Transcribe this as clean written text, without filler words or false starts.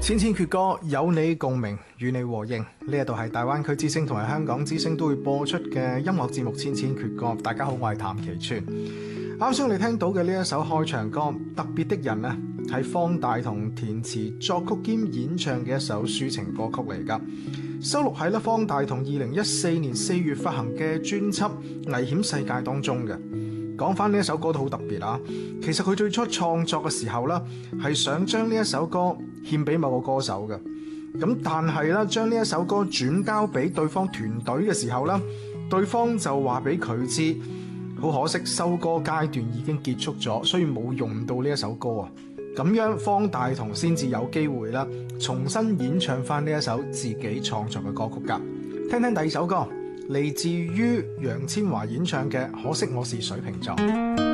千千闕歌，有你共鳴，與你和應。呢一度係大灣區之聲同埋香港之聲都會播出嘅音樂節目《千千闕歌》。大家好，我係譚其川。啱先你聽到嘅呢一首開場歌《特別的人》啊，係方大同填詞作曲兼演唱嘅一首抒情歌曲嚟噶，收錄喺方大同2014年4月發行嘅專輯《危險世界》當中嘅。講翻呢一首歌都好特別啊！其實佢最初創作嘅時候呢，係想將呢一首歌獻俾某個歌手嘅。咁但係呢，將呢一首歌轉交俾對方團隊嘅時候呢，對方就話俾佢知，好可惜收歌階段已經結束咗，所以冇用到呢一首歌啊。咁樣方大同先至有機會啦，重新演唱翻呢一首自己創作嘅歌曲噶。聽聽第二首歌。嚟自於楊千嬅演唱嘅《可惜我是水瓶座》。